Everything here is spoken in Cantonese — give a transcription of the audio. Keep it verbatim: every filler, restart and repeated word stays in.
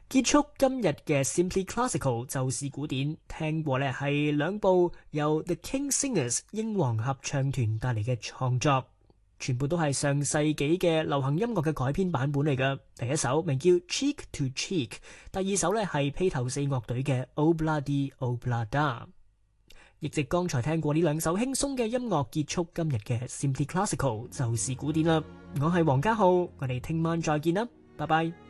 結束今日嘅 Simply Classical 就是古典，聽過呢係兩部由 The King Singers 英皇合唱團帶嚟嘅創作，全部都係上世紀嘅流行音樂嘅改編版本嚟㗎。第一首名叫 Cheek to Cheek， 第二首呢係披頭四樂隊嘅 Obladi Oblada。亦即剛才聽過呢兩首輕鬆嘅音樂，結束今日嘅 Simply Classical 就是古典啦。我係黃家浩，我哋聽晚再見啦，拜拜。